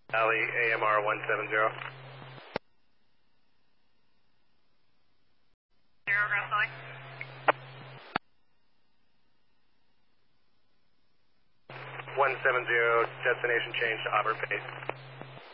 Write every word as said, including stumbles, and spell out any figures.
Valley A M R one seven zero. Zero, Grass Valley. one seven zero, destination change to Auburn base.